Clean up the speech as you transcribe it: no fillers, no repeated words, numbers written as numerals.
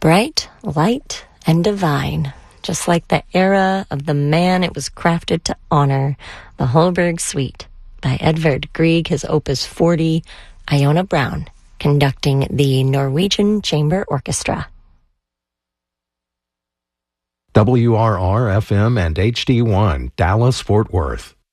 Bright, light, and divine, just like the era of the man it was crafted to honor, the Holberg Suite by Edvard Grieg, his Opus 40, Iona Brown, conducting the Norwegian Chamber Orchestra. WRR-FM and HD1, Dallas, Fort Worth.